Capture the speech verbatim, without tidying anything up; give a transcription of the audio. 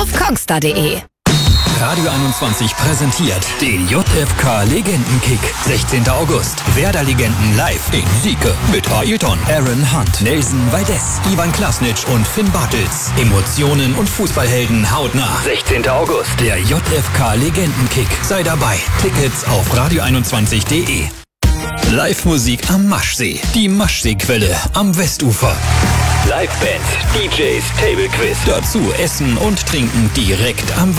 auf kongstar punkt de. Radio einundzwanzig präsentiert den J F K Legendenkick. sechzehnter August. Werder-Legenden live in Sieke mit Ailton, Aaron Hunt, Nelson Valdez, Ivan Klasnic und Finn Bartels. Emotionen und Fußballhelden hautnah. sechzehnter August. Der J F K Legendenkick. Sei dabei. Tickets auf radio einundzwanzig punkt de. Live-Musik am Maschsee. Die Maschseequelle am Westufer. Live-Bands, D Js, Table Quiz. Dazu Essen und Trinken direkt am